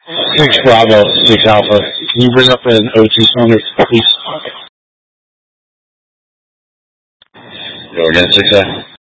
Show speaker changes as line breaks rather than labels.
6 Bravo, 6 Alpha. Can you bring up an O2 cylinder, please? Go again, 6A.